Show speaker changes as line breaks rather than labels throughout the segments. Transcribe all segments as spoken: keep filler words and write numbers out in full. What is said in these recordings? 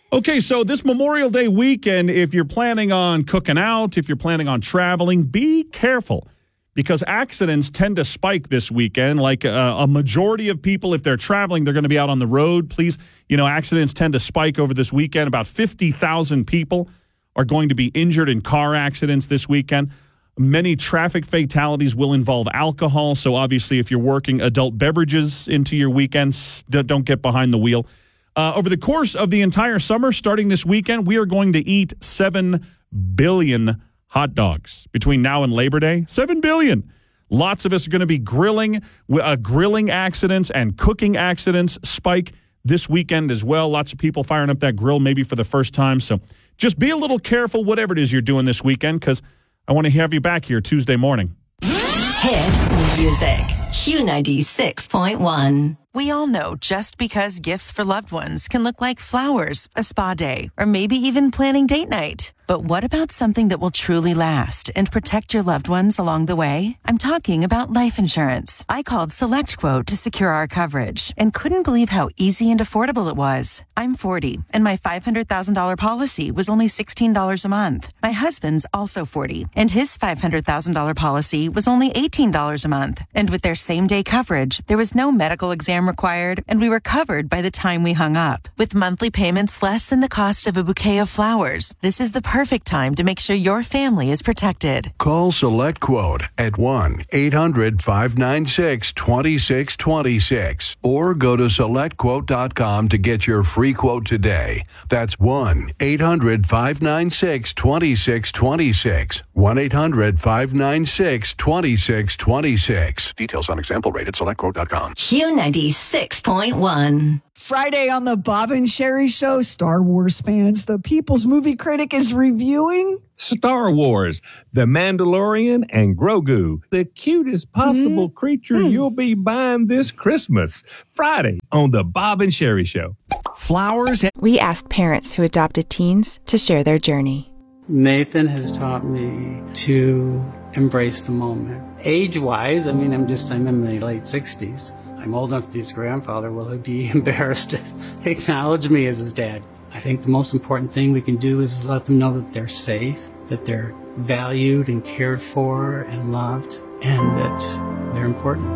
Okay, so this Memorial Day weekend, if you're planning on cooking out, if you're planning on traveling, be careful because accidents tend to spike this weekend. Like uh, a majority of people, if they're traveling, they're going to be out on the road. Please, you know, accidents tend to spike over this weekend. About fifty thousand people are going to be injured in car accidents this weekend. Many traffic fatalities will involve alcohol. So obviously, if you're working adult beverages into your weekends, don't get behind the wheel. Uh, over the course of the entire summer, starting this weekend, we are going to eat seven billion hot dogs between now and Labor Day. seven billion. Lots of us are going to be grilling. Uh, grilling accidents and cooking accidents spike this weekend as well. Lots of people firing up that grill maybe for the first time. So just be a little careful, whatever it is you're doing this weekend, because I want to have you back here Tuesday morning.
Hit music. Q ninety-six point one.
We all know just because gifts for loved ones can look like flowers, a spa day, or maybe even planning date night. But what about something that will truly last and protect your loved ones along the way? I'm talking about life insurance. I called SelectQuote to secure our coverage and couldn't believe how easy and affordable it was. I'm forty, and my five hundred thousand dollars policy was only sixteen dollars a month. My husband's also forty, and his five hundred thousand dollars policy was only eighteen dollars a month. And with their same-day coverage, there was no medical exam required, and we were covered by the time we hung up. With monthly payments less than the cost of a bouquet of flowers, this is the perfect time to make sure your family is protected.
Call SelectQuote at one eight hundred five nine six two six two six or go to select quote dot com to get your free quote today. That's one eight hundred five nine six two six two six. one eight hundred five nine six two six two six. Details on example rate at select quote dot com.
Q ninety-six point one.
Friday on the Bob and Sherry Show, Star Wars fans, the People's Movie Critic is reviewing
Star Wars, The Mandalorian, and Grogu, the cutest possible mm-hmm. creature mm. you'll be buying this Christmas. Friday on the Bob and Sherry Show.
Flowers.
We asked parents who adopted teens to share their journey.
Nathan has taught me to embrace the moment. Age-wise, I mean, I'm just, I'm in my late sixties. I'm old enough to be his grandfather. Will he be embarrassed to acknowledge me as his dad? I think the most important thing we can do is let them know that they're safe, that they're valued and cared for and loved, and that they're important.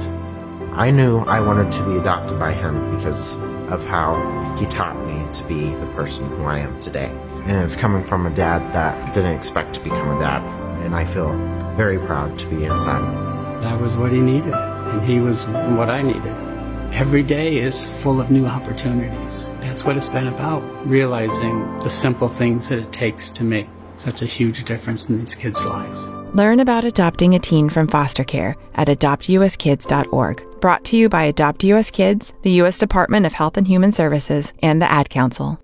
I knew I wanted to be adopted by him because of how he taught me to be the person who I am today. And it's coming from a dad that didn't expect to become a dad, and I feel very proud to be his son.
That was what he needed. And he was what I needed. Every day is full of new opportunities. That's what it's been about, realizing the simple things that it takes to make such a huge difference in these kids' lives.
Learn about adopting a teen from foster care at adopt u s kids dot org. Brought to you by Adopt U S Kids, the U S Department of Health and Human Services, and the Ad Council.